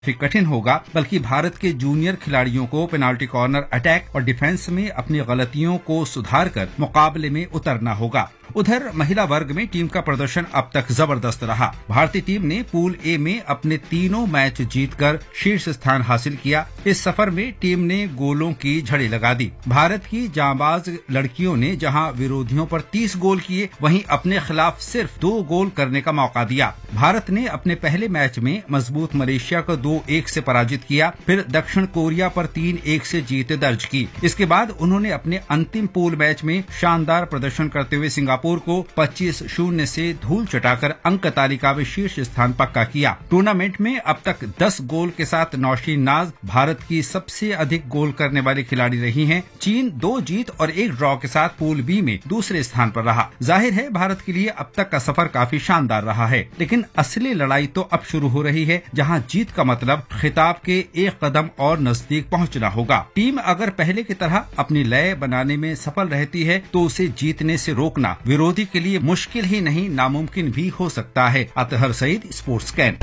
कठिन होगा, बल्कि भारत के जूनियर खिलाड़ियों को पेनाल्टी कॉर्नर अटैक और डिफेंस में अपनी गलतियों को सुधार कर मुकाबले में उतरना होगा। उधर महिला वर्ग में टीम का प्रदर्शन अब तक जबरदस्त रहा। भारतीय टीम ने पूल ए में अपने तीनों मैच जीतकर शीर्ष स्थान हासिल किया। इस सफर में टीम ने गोलों की झड़ी लगा दी। भारत की जांबाज लड़कियों ने जहां विरोधियों पर 30 गोल किए, वहीं अपने खिलाफ सिर्फ 2 गोल करने का मौका दिया। भारत ने अपने पहले मैच में मजबूत मलेशिया को 2-1 से पराजित किया, फिर दक्षिण कोरिया पर 3-1 से जीत दर्ज की। इसके बाद उन्होंने अपने अंतिम पूल मैच में शानदार प्रदर्शन करते हुए सिंगापुर को 25-0 से धूल चटाकर अंक तालिका में शीर्ष स्थान पक्का किया। टूर्नामेंट में अब तक 10 गोल के साथ नौशीन नाज भारत की सबसे अधिक गोल करने वाली खिलाड़ी रही हैं। चीन 2 जीत और 1 ड्रॉ के साथ पूल बी में दूसरे स्थान पर रहा। जाहिर है भारत के लिए अब तक का सफर काफी शानदार रहा है, लेकिन असली लड़ाई तो अब शुरू हो रही है, जहां जीत का मतलब खिताब के एक कदम और नजदीक पहुंचना होगा। टीम अगर पहले की तरह अपनी लय बनाने में सफल रहती है तो उसे जीतने से रोकना विरोधी के लिए मुश्किल ही नहीं, नामुमकिन भी हो सकता है। Athar Saeed, sports can.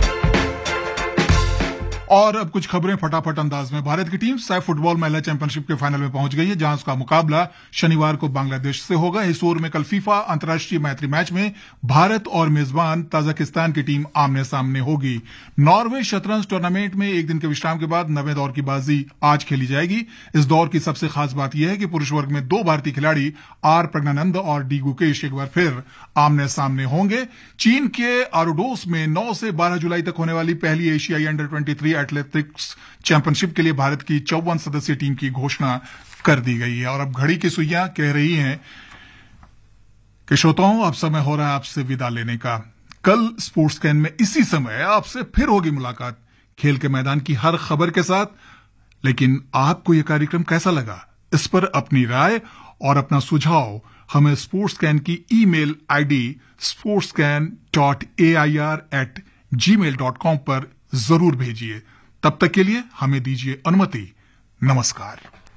और अब कुछ खबरें फटाफट अंदाज में। भारत की टीम सैफ फुटबॉल महिला चैंपियनशिप के फाइनल में पहुंच गई है, जहां उसका मुकाबला शनिवार को बांग्लादेश से होगा। हिसोर में कल फीफा अंतर्राष्ट्रीय मैत्री मैच में भारत और मेजबान ताजिकिस्तान की टीम आमने सामने होगी। नॉर्वे शतरंज टूर्नामेंट में एक दिन के विश्राम के बाद 9वें दौर की बाजी आज खेली जाएगी। इस दौर की सबसे खास बात यह है कि पुरुष वर्ग में 2 भारतीय खिलाड़ी आर प्रज्ञानंद और डी गुकेश एक बार फिर आमने सामने होंगे। चीन के आरुडोस में 9 से 12 जुलाई तक होने वाली पहली एशियाई अंडर 23 एथलेटिक्स चैंपियनशिप के लिए भारत की 54 सदस्यीय टीम की घोषणा कर दी गई है। और अब घड़ी की सुइयां कह रही हैं कि श्रोताओं, अब समय हो रहा है आपसे विदा लेने का। कल स्पोर्ट्स कैन में इसी समय आपसे फिर होगी मुलाकात, खेल के मैदान की हर खबर के साथ। लेकिन आपको यह कार्यक्रम कैसा लगा, इस पर अपनी राय और अपना सुझाव हमें स्पोर्ट्स कैन की ईमेल आईडी sportscan.air@gmail.com पर जरूर भेजिए। तब तक के लिए हमें दीजिए अनुमति। नमस्कार।